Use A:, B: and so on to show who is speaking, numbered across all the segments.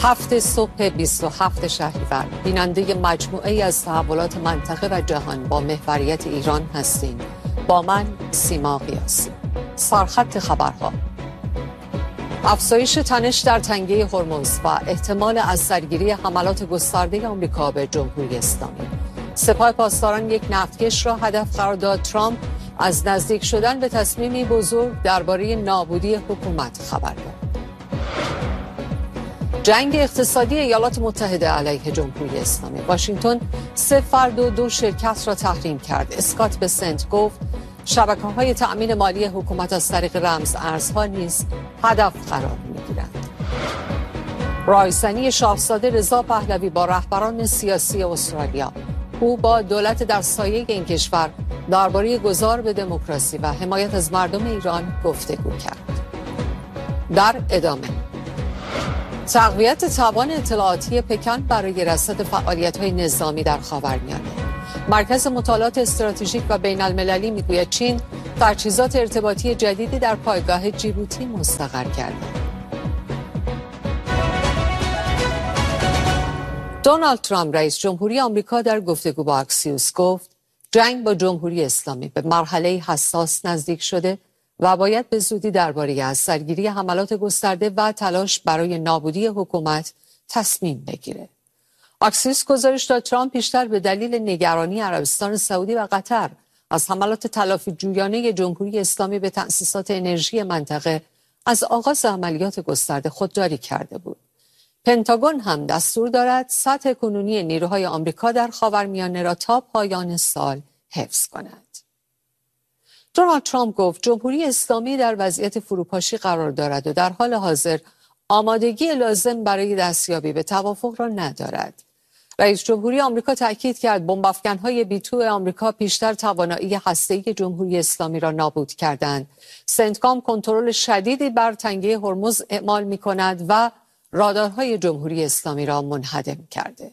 A: 7 صبح 27 شهریور بیننده مجموعه ای از تحولات منطقه و جهان با محوریت ایران هستیم. با من سیما قیاسی. سرخط خبرها: افزایش تنش در تنگه هرمز و احتمال از سرگیری حملات گسترده آمریکا به جمهوری اسلامی. سپاه پاسداران یک نفتکش را هدف قرار داد. ترامپ از نزدیک شدن به تصمیمی بزرگ درباره نابودی حکومت خبر داد. جنگ اقتصادی ایالات متحده علیه جمهوری اسلامی. واشنگتن 3 فرد و 2 شرکت را تحریم کرد. اسکات بسنت گفت شبکه‌های تأمین مالی حکومت از طریق رمز ارزها نیز هدف قرار می‌گیرند. رایزنی شاهزاده رضا پهلوی با رهبران سیاسی استرالیا. او با دولت در سایه این کشور درباره گذار به دموکراسی و حمایت از مردم ایران گفتگو کرد. در ادامه تقویت توان اطلاعاتی پکن برای رصد فعالیت‌های نظامی در خاورمیانه. مرکز مطالعات استراتژیک و بین‌المللی میگوید چین تجهیزات ارتباطی جدیدی در پایگاه جیبوتی مستقر کرده. دونالد ترامپ رئیس جمهوری آمریکا در گفتگو با اکسیوس گفت جنگ با جمهوری اسلامی به مرحله حساس نزدیک شده و باید به زودی درباره از سرگیری حملات گسترده و تلاش برای نابودی حکومت تصمیم بگیره. اکسیوس گزارش داد ترامپ پیشتر به دلیل نگرانی عربستان سعودی و قطر از حملات تلافی جویانه جمهوری اسلامی به تأسیسات انرژی منطقه از آغاز عملیات گسترده خودداری کرده بود. پنتاگون هم دستور دارد سطح کنونی نیروهای آمریکا در خاورمیانه را تا پایان سال حفظ کند. دونالد ترامپ گفت جمهوری اسلامی در وضعیت فروپاشی قرار دارد و در حال حاضر آمادگی لازم برای دستیابی به توافق را ندارد. رئیس جمهوری آمریکا تاکید کرد بمب‌افکن‌های B-2 آمریکا پیشتر توانایی هسته‌ای جمهوری اسلامی را نابود کردند. سنتکام کنترل شدیدی بر تنگه هرمز اعمال می‌کند و رادارهای جمهوری اسلامی را منهدم کرده.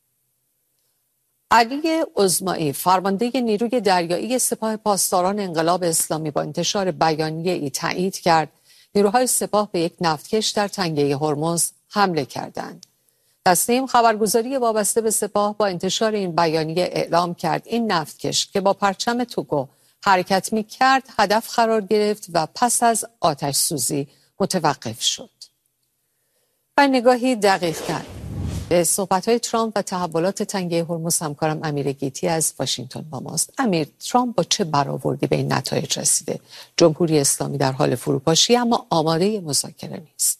A: علی عظمایی فرمانده نیروی دریایی سپاه پاسداران انقلاب اسلامی با انتشار بیانیه‌ای تایید کرد نیروهای سپاه به یک نفتکش در تنگه هرمز حمله کردند. تصنیم خبرگزاری وابسته به سپاه با انتشار این بیانیه اعلام کرد این نفتکش که با پرچم توگو حرکت می‌کرد هدف قرار گرفت و پس از آتش سوزی متوقف شد. و نگاهی دقیق‌تر به صحبت‌های ترامپ و تحولات تنگه هرمز همکارم امیر گیتی از واشنگتن با ماست. امیر، ترامپ با چه برآوردی به این نتایج رسیده؟ جمهوری اسلامی در حال فروپاشی اما آماده مذاکره نیست.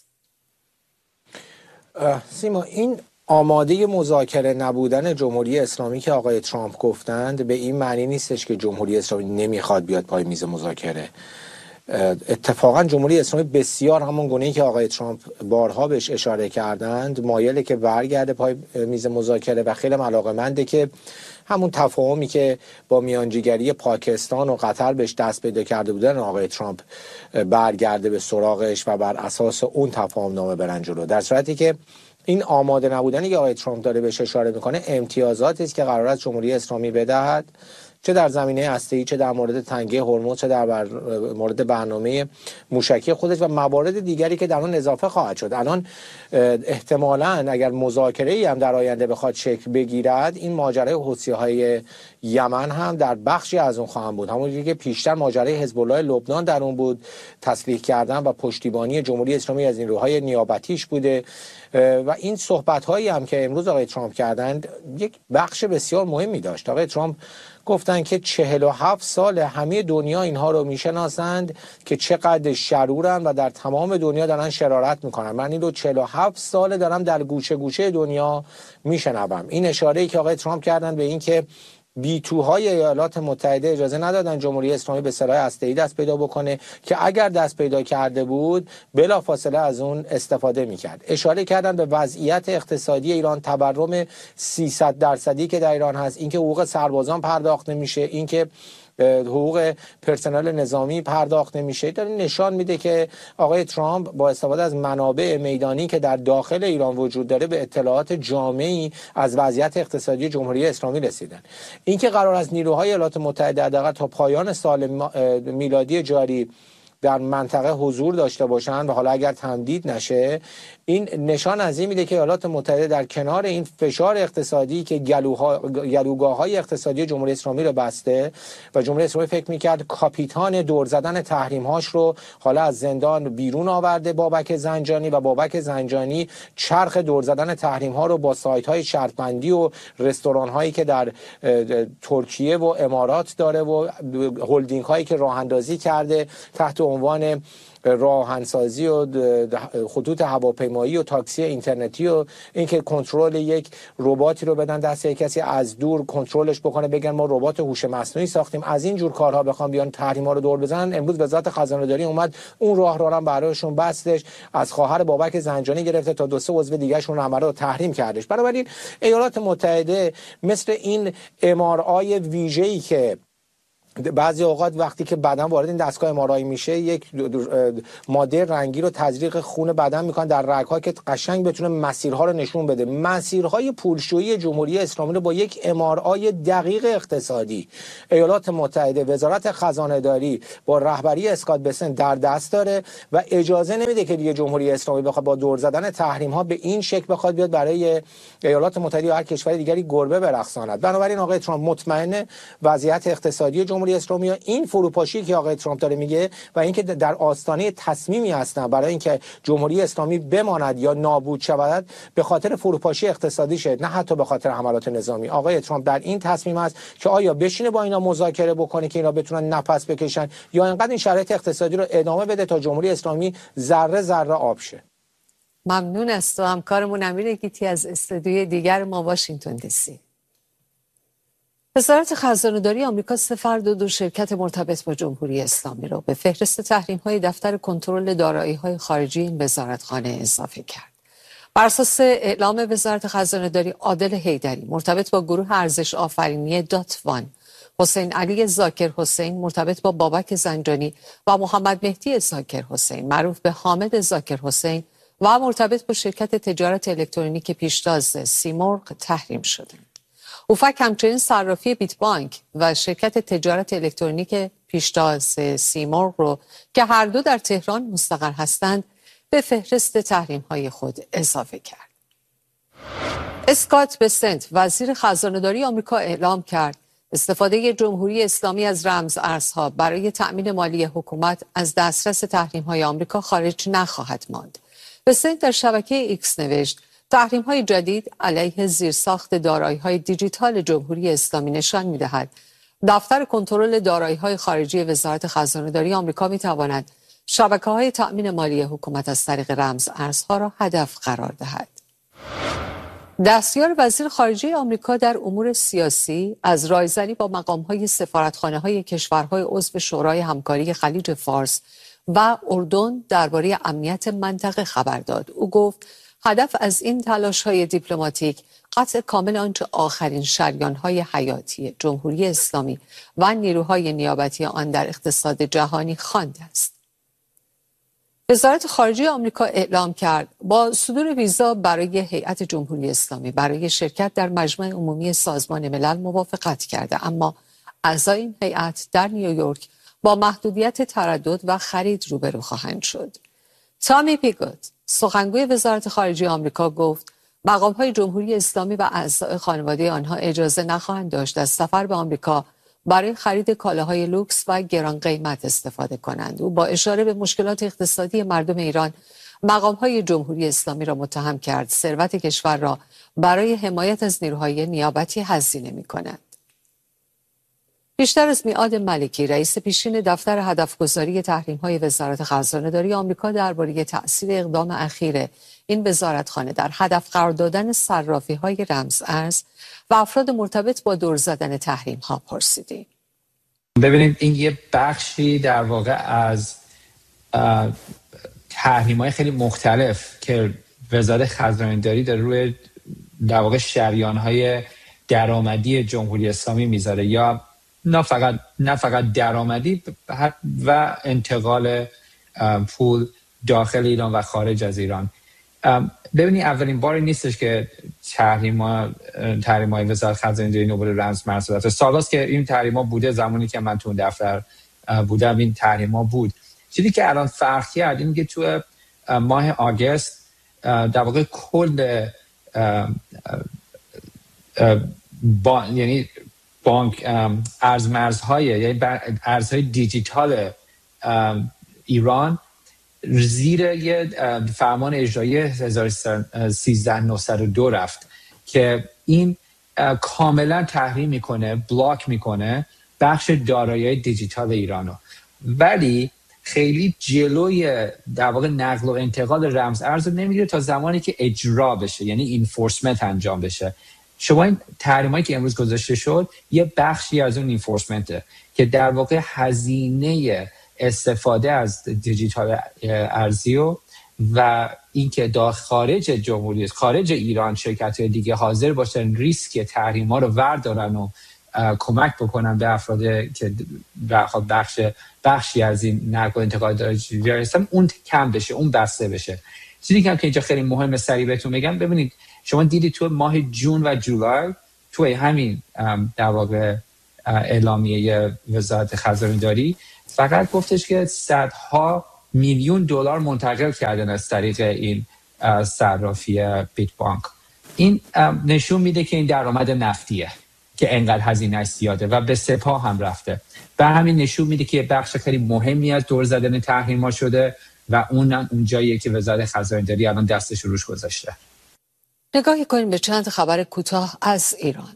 B: سیما، این آماده مذاکره نبودن جمهوری اسلامی که آقای ترامپ گفتند به این معنی نیستش که جمهوری اسلامی نمیخواد بیاد پای میز مذاکره. اتفاقا جمهوری اسلامی بسیار همون گونه‌ای که آقای ترامپ بارها بهش اشاره کردند مایله که برگرده پای میز مذاکره و خیلی علاقه‌منده که همون تفاهمی که با میانجیگری پاکستان و قطر بهش دست پیدا کرده بودن آقای ترامپ برگرده به سراغش و بر اساس اون تفاهم نامه برن جلو. در صورتی که این آماده نبودنی که آقای ترامپ داره بهش اشاره میکنه امتیازاتی است که قرار است جمهوری اسلامی بدهد، چه در زمینه هسته‌ای، چه در مورد تنگه هرمز، چه در مورد برنامه موشکی خودش و موارد دیگری که در اون اضافه خواهد شد. الان احتمالاً اگر مذاکره‌ای هم در آینده بخواد شکل بگیرد این ماجرای حوثی‌های یمن هم در بخشی از اون خواهم بود. همونجوری که پیشتر ماجرای حزب الله لبنان در اون بود، تسلیح کردن و پشتیبانی جمهوری اسلامی از نیروهای نیابتیش بوده و این صحبت‌هایی هم که امروز آقای ترامپ کردند یک بخش بسیار مهمی داشت. آقای ترامپ گفتن که 47 سال همه دنیا اینها رو میشناسند که چقدر شرورن و در تمام دنیا دارن شرارت میکنن. من این رو 47 سال دارم در گوشه گوشه دنیا میشنوم. این اشاره‌ای که آقای ترامپ کردن به این که B-2های ایالات متحده اجازه ندادن جمهوری اسلامی به سلاح هسته‌ای دست پیدا بکنه که اگر دست پیدا کرده بود بلافاصله از اون استفاده میکرد. اشاره کردن به وضعیت اقتصادی ایران، تورم 300% که در ایران هست، اینکه حقوق سربازان پرداخت نمیشه، اینکه حقوق پرسنل نظامی پرداخت نمیشه. داره نشان میده که آقای ترامپ با استفاده از منابع میدانی که در داخل ایران وجود داره به اطلاعات جامعی از وضعیت اقتصادی جمهوری اسلامی رسیدن. اینکه قرار است نیروهای ایالات متحده حداقل تا پایان سال میلادی جاری در منطقه حضور داشته باشند و حالا اگر تمدید نشه، این نشان از این میده که ایالات متحده در کنار این فشار اقتصادی که گلوگاه‌های اقتصادی جمهوری اسلامی رو بسته و جمهوری اسلامی فکر میکرد کاپیتان دور زدن تحریم‌هاش رو حالا از زندان بیرون آورده بابک زنجانی، و بابک زنجانی چرخ دور زدن تحریم‌ها رو با سایت‌های شرط‌بندی و رستوران‌هایی که در ترکیه و امارات داره و هلدینگ‌هایی که راه‌اندازی کرده تحت عنوان راه‌اندازی و خطوط هواپیمایی و تاکسی اینترنتی و اینکه کنترل یک رباتی رو بدن دست یک کسی از دور کنترلش بکنه، بگن ما ربات هوش مصنوعی ساختیم، از این جور کارها بخوام بیان تحریم‌ها رو دور بزنن. امروز وزارت خزانه‌داری اومد اون راه رو هم برایشون بستش، از خواهر بابک زنجانی گرفته تا 2-3 عضو دیگه‌شون رو رو تحریم کردش. بنابراین ایالات متحده مثل این MRI ویژه‌ای که بعضی اوقات وقتی که بدن وارد این دستگاه MRI میشه یک ماده رنگی رو تزریق خون بدن میکنن در رگ‌ها که قشنگ بتونه مسیرها رو نشون بده. مسیرهای پولشویی جمهوری اسلامی رو با یک MRI دقیق اقتصادی ایالات متحده، وزارت خزانه‌داری با رهبری اسکات بسنت در دست داره و اجازه نمیده که دیگه جمهوری اسلامی بخواد با دور زدن تحریم‌ها به این شکل بخواد بیاد برای ایالات متحده یا هر کشور دیگری گربه برقصاند. بنابراین آقای ترامپ مطمئن وضعیت اقتصادی جمهوری اسلامی، این فروپاشی که آقای ترامپ داره میگه و اینکه در آستانه تصمیمی هستن برای اینکه جمهوری اسلامی بماند یا نابود شود به خاطر فروپاشی اقتصادی شه، نه حتی به خاطر حملات نظامی. آقای ترامپ در این تصمیم است که آیا بشینه با اینا مذاکره بکنه که اینا بتونن نفس بکشن یا اینقدر این شرایط اقتصادی رو ادامه بده تا جمهوری اسلامی ذره ذره آب شه.
A: ممنون است. و همکارمون امیر گیتی از استودیوی دیگر ما واشنگتن دی سی. وزارت خزانه‌داری آمریکا 3 فرد و 2 شرکت مرتبط با جمهوری اسلامی را به فهرست تحریم‌های دفتر کنترل دارایی‌های خارجی این وزارتخانه اضافه کرد. بر اساس اعلام وزارت خزانه‌داری، عادل حیدری مرتبط با گروه ارزش آفرینی دات-وان، حسین علی زاکر حسین مرتبط با بابک زنجانی و محمد مهدی زاکر حسین معروف به حامد زاکر حسین و مرتبط با شرکت تجارت الکترونیک پیشتاز سیمرغ تحریم شدند. اوفک همچنین صرافی بیت بانک و شرکت تجارت الکترونیک پیشتاز سیمرغ رو که هر دو در تهران مستقر هستند به فهرست تحریم‌های خود اضافه کرد. اسکات بسنت وزیر خزانه‌داری آمریکا اعلام کرد استفاده جمهوری اسلامی از رمز ارزها برای تأمین مالی حکومت از دسترس تحریم‌های آمریکا خارج نخواهد ماند. بسنت در شبکه ایکس نوشت تحریم‌های جدید علیه زیرساخت دارایی‌های دیجیتال جمهوری اسلامی نشان می‌دهد دفتر کنترل دارایی‌های خارجی وزارت خزانه‌داری آمریکا می‌تواند شبکه‌های تأمین مالی حکومت از طریق رمز ارزها را هدف قرار دهد. دستیار وزیر خارجه آمریکا در امور سیاسی از رایزنی با مقام‌های سفارتخانه‌های کشورهای عضو شورای همکاری خلیج فارس و اردن درباره امنیت منطقه خبر داد. او گفت هدف از این تلاش‌های دیپلماتیک قطع کامل آنچه آخرین شریان‌های حیاتی جمهوری اسلامی و نیروهای نیابتی آن در اقتصاد جهانی خوانده است. وزارت خارجه آمریکا اعلام کرد با صدور ویزا برای هیئت جمهوری اسلامی برای شرکت در مجمع عمومی سازمان ملل موافقت کرده، اما اعضای این هیئت در نیویورک با محدودیت تردد و خرید روبرو خواهند شد. تامی پیگوت سخنگوی وزارت خارجه آمریکا گفت مقام‌های جمهوری اسلامی و اعضای خانواده آنها اجازه نخواهند داشت از سفر به آمریکا برای خرید کالاهای لوکس و گران قیمت استفاده کنند. او با اشاره به مشکلات اقتصادی مردم ایران مقام‌های جمهوری اسلامی را متهم کرد ثروت کشور را برای حمایت از نیروهای نیابتی هزینه می‌کنند. بیشتر از میعاد ملکی رئیس پیشین دفتر هدفگذاری تحریم‌های وزارت خزانه‌داری آمریکا درباره تأثیر اقدام اخیر این وزارتخانه در هدف قرار دادن صرافی‌های رمز ارز و افراد مرتبط با دور زدن تحریم‌ها پرسیدیم.
C: ببینید این یه بخشی در واقع از تحریم‌های خیلی مختلف که وزارت خزانه‌داری در روی در واقع شریان‌های درآمدی جمهوری اسلامی میذاره، یا نه فقط درآمدی و انتقال پول داخل ایران و خارج از ایران. ببینید اولین باری نیستش که تحریم‌های وزارت خزانه‌داری نوبل رمز مرز سالاست که این تحریم‌ها بوده. زمانی که من تو دفتر بودم این تحریم‌ها بود. چیزی که الان فرق کرد این که تو ماه آگوست در واقع کل یعنی بانک ارزمرزهای یعنی ارزهای دیجیتال ایران زیر یه فرمان اجرایی 13902 رفت که این کاملا تحریم میکنه، بلاک میکنه بخش دارایی دیجیتال ایرانو، ولی خیلی جلوی در واقع نقل و انتقال رمز ارز نمیگیره تا زمانی که اجرا بشه، یعنی اینفورسمنت انجام بشه. شما این تحریمایی که امروز گذاشته شد یه بخشی از اون اینفورسمنته که در واقع هزینه استفاده از دیجیتال ارزی و اینکه خارج جمهوری خارج ایران شرکت‌های دیگه حاضر باشن ریسک تحریم‌ها رو وردارن و کمک بکنن به افراد که بخشی از این نقل و انتقال دارایی هستن، اون کم بشه، اون بسته بشه. چیزی که اینجا خیلی مهمه سریع بهتون بگم، ببینید شما دیدید تو ماه جون و جولای تو همین در واقع اعلامیه وزارت خزانه‌داری فقط گفتش که صدها میلیون دلار منتقل کردن از طریق این صرافی بیت بانک. این نشون میده که این درآمد نفتیه که انقدر هزینه‌اش زیاده و به سپاه هم رفته. و همین نشون میده که بخش خیلی مهمی از دور زدن تحریم‌ها شده و اون جاییه که وزارت خزانه‌داری الان دستش روش گذاشته.
A: نگاهی کنیم به چند خبر کوتاه از ایران.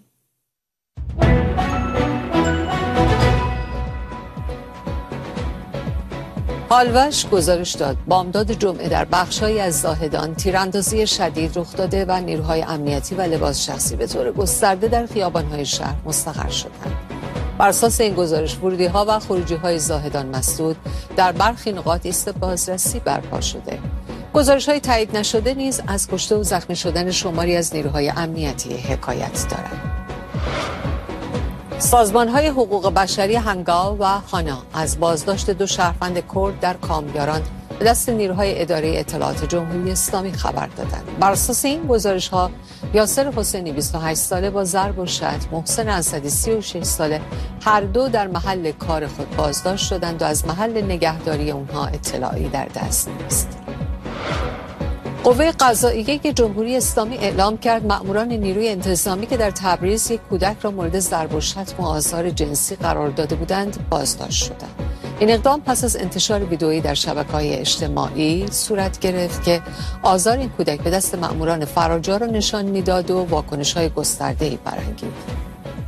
A: هالوش گزارش داد بامداد جمعه در بخش‌هایی از زاهدان تیراندازی شدید رخ داده و نیروهای امنیتی و لباس شخصی به طور گسترده در خیابان‌های شهر مستقر شدند. بر اساس این گزارش ورودی‌ها و خروجی‌های زاهدان مسدود، در برخی نقاط ایست بازرسی برپا شده. گزارش‌های تایید نشده نیز از کشته و زخمی شدن شماری از نیروهای امنیتی حکایت دارند. سازمان‌های حقوق بشری هنگاو و هانا از بازداشت 2 شهروند کرد در کامیاران به دست نیروهای اداره اطلاعات جمهوری اسلامی خبر دادند. بر اساس این گزارش‌ها یاسر حسینی 28 ساله با ضرب و شتم، محسن اسدی 36 ساله هر دو در محل کار خود بازداشت شدند و از محل نگهداری اونها اطلاعی در دست نیست. قوه قضائیه جمهوری اسلامی اعلام کرد مأموران نیروی انتظامی که در تبریز یک کودک را مورد ضرب و شتم و آزار جنسی قرار داده بودند بازداشت شدند. این اقدام پس از انتشار ویدئویی در شبکه‌های اجتماعی صورت گرفت که آزار این کودک به دست مأموران فرارجا را نشان می‌داد و واکنش‌های گسترده‌ای برانگیخت.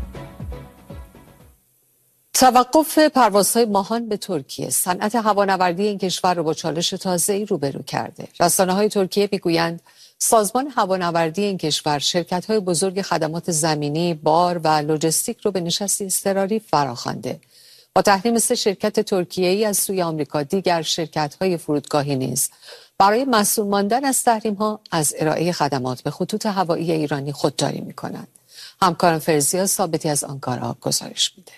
A: توقف پروازهای ماهان به ترکیه صنعت هوانوردی این کشور را با چالش تازه‌ای روبرو کرده. رسانه‌های ترکیه می‌گویند سازمان هوانوردی این کشور شرکت‌های بزرگ خدمات زمینی، بار و لوجستیک را به نشستی اضطراری فراخوانده. با تحریم 3 شرکت ترکیه‌ای از سوی آمریکا، دیگر شرکت‌های فرودگاهی نیز برای مسئول ماندن از تحریم‌ها از ارائه خدمات به خطوط هوایی ایرانی خودداری می‌کنند. همکارم فرزیا ثابتی از آنکارا گزارش میده.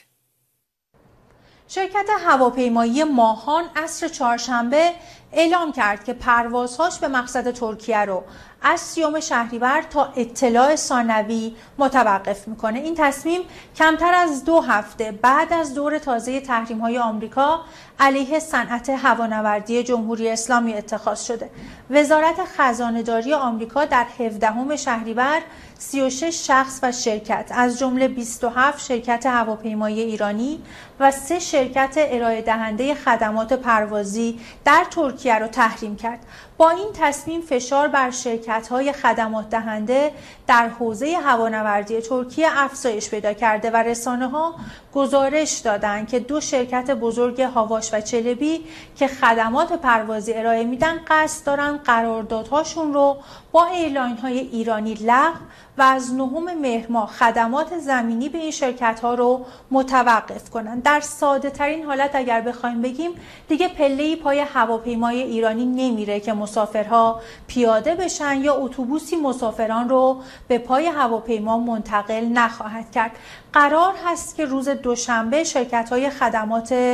D: شرکت هواپیمایی ماهان عصر چهارشنبه اعلام کرد که پروازهاش به مقصد ترکیه رو از 30 شهریور تا اطلاع ثانوی متوقف میکنه. این تصمیم کمتر از 2 هفته بعد از دور تازه تحریم‌های آمریکا علیه صنعت هوانوردی جمهوری اسلامی اتخاذ شده. وزارت خزانه‌داری آمریکا در 17 شهریور 36 شخص و شرکت از جمله 27 شرکت هواپیمایی ایرانی و 3 شرکت ارائه دهنده خدمات پروازی در ترکیه را تحریم کرد. با این تصمیم فشار بر شرکت‌های خدمات دهنده در حوزه هوانوردی ترکیه افزایش پیدا کرده و رسانه‌ها گزارش دادند که 2 شرکت بزرگ هاواش و چلبی که خدمات پروازی ارائه میدن قصد دارن قراردادهاشون رو با ایرلاین‌های ایرانی لغو و از 9 مهر ماه خدمات زمینی به این شرکت‌ها رو متوقف کنن. در ساده ترین حالت اگر بخوایم بگیم دیگه پله‌ای پای هواپیمای ایرانی نمیره که مسافرها پیاده بشن یا اتوبوسی مسافران رو به پای هواپیما منتقل نخواهد کرد. قرار هست که روز دوشنبه شرکت‌های خدمات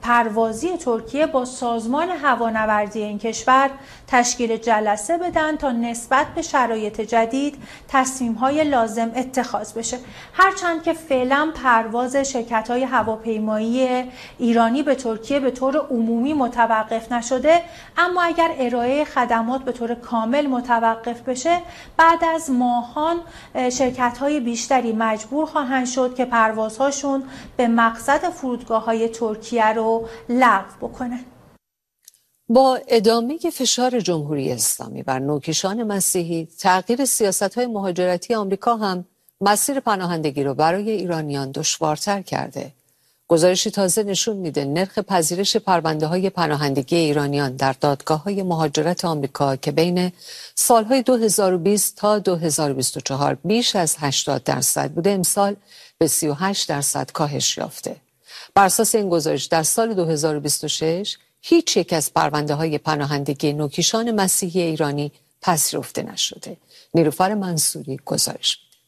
D: پروازی ترکیه با سازمان هوانوردی این کشور تشکیل جلسه بدن تا نسبت به شرایط جدید تصمیم‌های لازم اتخاذ بشه. هرچند که فعلا پرواز شرکت‌های هواپیمایی ایرانی به ترکیه به طور عمومی متوقف نشده، اما اگر ارائه خدمات به طور کامل متوقف بشه، بعد از ماهان شرکت‌های بیشتری مجبور خواهند شد که پروازهاشون به مقصد فرودگاه‌های ترکیه رو لغو بکنن.
A: با ادامه فشار جمهوری اسلامی بر نوکیشان مسیحی، تغییر سیاست‌های مهاجرتی آمریکا هم مسیر پناهندگی رو برای ایرانیان دشوارتر کرده. گزارشی تازه نشون میده نرخ پذیرش پرونده‌های پناهندگی ایرانیان در دادگاه‌های مهاجرت آمریکا که بین سال‌های 2020 تا 2024 بیش از 80% بوده، امسال به 38% کاهش یافته. بر اساس این گزارش در سال 2026 هیچ یک از پرونده‌های پناهندگی نوکیشان مسیحی ایرانی پذیرفته نشده. نیلوفر منصوری گزارش میده.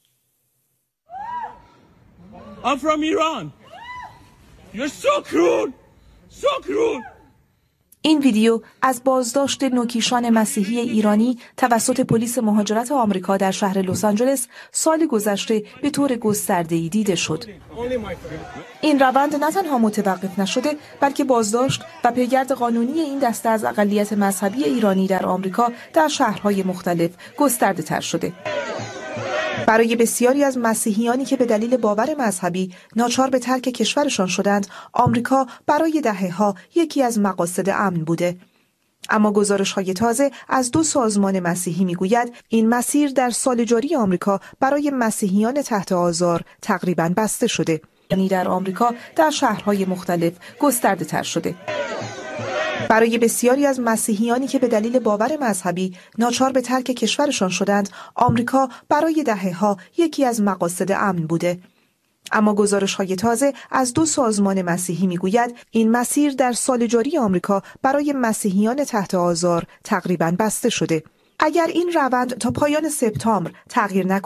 E: I'm from Iran. You're so cruel. So cruel.
F: این ویدیو از بازداشت نوکیشان مسیحی ایرانی توسط پلیس مهاجرت آمریکا در شهر لس آنجلس سال گذشته به طور گسترده‌ای دیده شد. این روند نه تنها متوقف نشده، بلکه بازداشت و پیگرد قانونی این دسته از اقلیت مذهبی ایرانی در آمریکا در شهرهای مختلف گسترده‌تر شده. برای بسیاری از مسیحیانی که به دلیل باور مذهبی ناچار به ترک کشورشان شدند، آمریکا برای دهه‌ها یکی از مقاصد امن بوده. اما گزارش‌های تازه از 2 سازمان مسیحی می‌گوید این مسیر در سال جاری آمریکا برای مسیحیان تحت آزار تقریباً بسته شده. یعنی در آمریکا در شهرهای مختلف گسترده‌تر شده. برای بسیاری از مسیحیانی که به دلیل باور مذهبی ناچار به ترک کشورشان شدند، آمریکا برای دهه‌ها یکی از مقاصد امن بوده. اما گزارش‌های تازه از 2 سازمان مسیحی می‌گوید این مسیر در سال جاری آمریکا برای مسیحیان تحت آزار تقریباً بسته شده. اگر این روند تا پایان سپتامبر تغییر نکند،